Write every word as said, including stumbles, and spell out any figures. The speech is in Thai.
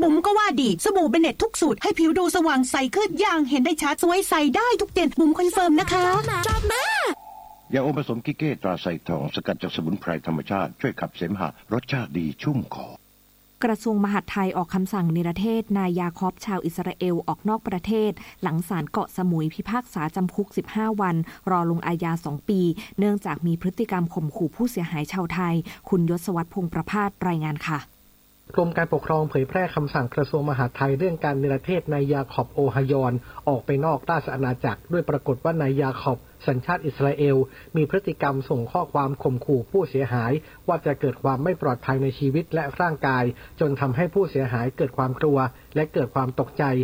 บุ๋มก็ว่าดีสบู่เบเน็ตทุกสูตรให้ผิวดูสว่างใสขึ้นอย่างเห็นได้ชัดสวยใสได้ทุกเดือนบุ๋มคอนเฟิร์มนะคะยาอมผสมกิเก้ตราไซทองสกัดจากสมุนไพรธรรมชาติช่วยขับเสมหะรสชาติดีชุ่มคอกระทรวงมหาดไทยออกคำสั่งนิรเทศนายยาคอบชาวอิสราเอลออกนอกประเทศหลังศาลเกาะสมุยพิพากษาจำคุกสิบห้าวันรอลงอาญาสองปีเนื่องจากมีพฤติกรรมข่มขู่ผู้เสียหายชาวไทยคุณยศวัฒน์พงษ์ประภาสรายงานค่ะกรมการปกครองเผยแพร่คำสั่งกระทรวงมหาดไทยเรื่องการนิรเทศนายยาคอบโอฮายอนออกไปนอกราชอาณาจักรด้วยปรากฏว่านายยาคอบสัญชาติอิสราเอลมีพฤติกรรมส่งข้อความข่มขู่ผู้เสียหายว่าจะเกิดความไม่ปลอดภัยในชีวิตและร่างกายจนทำให้ผู้เสียหายเกิดความกลัวและเกิดความตกใจ